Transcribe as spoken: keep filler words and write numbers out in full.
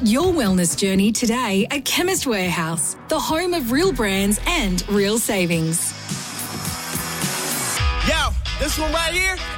Start your wellness journey today at Chemist Warehouse, the home of real brands and real savings. Yo, this one right here